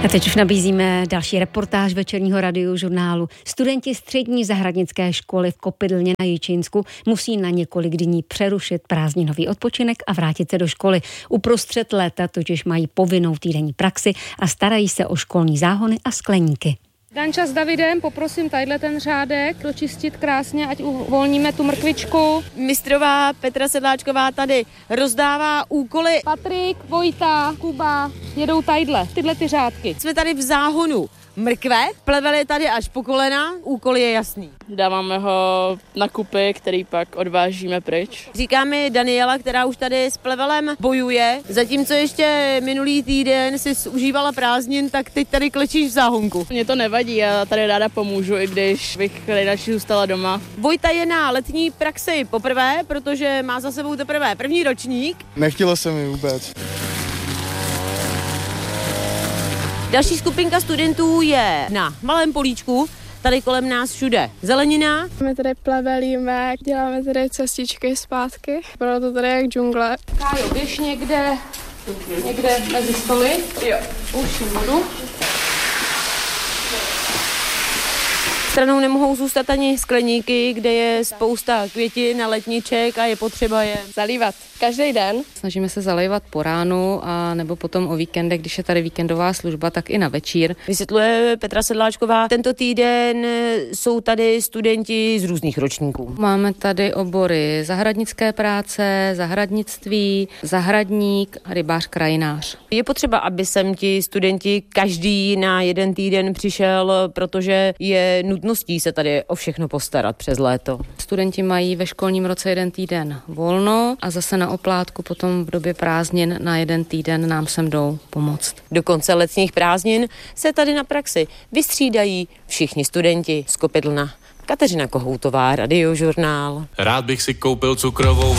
A teď už nabízíme další reportáž večerního Radiožurnálu. Studenti střední zahradnické školy v Kopydlně na Jičínsku musí na několik dní přerušit prázdninový odpočinek a vrátit se do školy. Uprostřed léta totiž mají povinnou týdenní praxi a starají se o školní záhony a skleníky. Danča s Davidem, poprosím tadyhle ten řádek dočistit krásně, ať uvolníme tu mrkvičku. Mistrová Petra Sedláčková tady rozdává úkoly. Patrik, Vojta, Kuba jedou tadyhle, tyhle ty řádky. Jsme tady v záhonu mrkve, plevel je tady až po kolena, úkol je jasný. Dáváme ho na kupy, který pak odvážíme pryč. Říká mi Daniela, která už tady s plevelem bojuje, zatímco ještě minulý týden si užívala prázdnin, tak teď tady klečíš v záhonku. Mně to nevadí, já tady ráda pomůžu, i když bych radši zůstala doma. Vojta je na letní praxi poprvé, protože má za sebou teprve první ročník. Nechtělo se mi vůbec. Další skupinka studentů je na malém políčku, tady kolem nás všude zelenina. My tady plevelíme, děláme tady cestičky zpátky, proto tady jak džungle. Kájo, běž někde mezi stoly. Jo. Už vodu. Stranou nemohou zůstat ani skleníky, kde je spousta květin a letniček a je potřeba je Zalívat každý den. Snažíme se zalévat po ránu a nebo potom o víkendech, když je tady víkendová služba, tak i na večír. Vysvětluje Petra Sedláčková. Tento týden jsou tady studenti z různých ročníků. Máme tady obory zahradnické práce, zahradnictví, zahradník, rybář, krajinář. Je potřeba, aby sem ti studenti každý na jeden týden přišel, protože je nutností se tady o všechno postarat přes léto. Studenti mají ve školním roce jeden týden volno a zase na oplátku potom v době prázdnin na jeden týden nám sem jdou pomoct. Do konce letních prázdnin se tady na praxi vystřídají všichni studenti z Kopydlna. Kateřina Kohoutová, Radiožurnál. Rád bych si koupil cukrovou